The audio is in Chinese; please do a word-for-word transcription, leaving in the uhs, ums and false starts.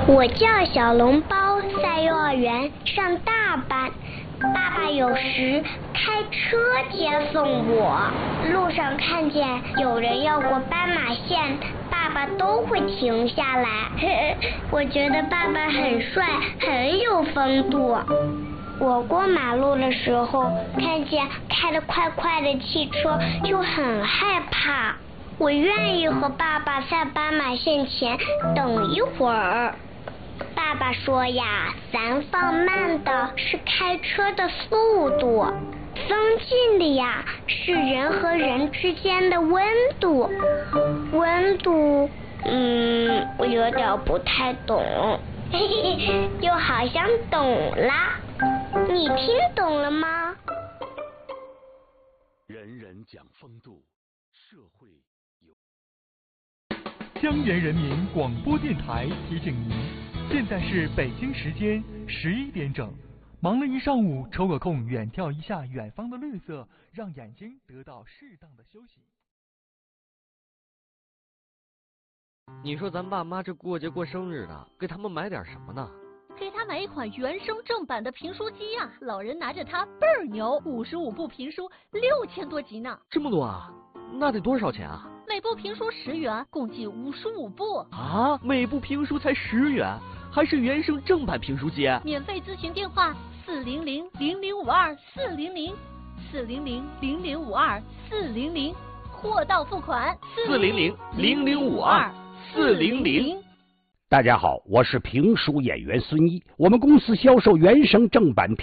我叫小笼包，在幼儿园上大班。爸爸有时开车接送我，路上看见有人要过斑马线，爸爸都会停下来。我觉得爸爸很帅，很有风度。我过马路的时候，看见开得快快的汽车，就很害怕。我愿意和爸爸在斑马线前等一会儿。爸爸说呀，咱放慢的是开车的速度，增进的呀是人和人之间的温度。温度，嗯，我有点不太懂，嘿嘿，就好像懂啦。你听懂了吗？ 人人讲风度，社会有。 江源人民广播电台提醒您，现在是北京时间十一点整。忙了一上午，抽个空远眺一下远方的绿色，让眼睛得到适当的休息。 你说咱爸妈这过节过生日的，给他们买点什么呢？ 给他买一款原声正版的评书机呀、啊，老人拿着它倍儿牛，五十五部评书，六千多集呢。 这么多啊？那得多少钱啊？ 每部评书十元，共计五十五部。 啊，每部评书才十元，还是原声正版评书机？ 免费咨询电话：四零零零零五二四零零，四零零零零五二四零零，货到付款。 四零零零零五二四零零。 大家好，我是评书演员孙一，我们公司销售原声正版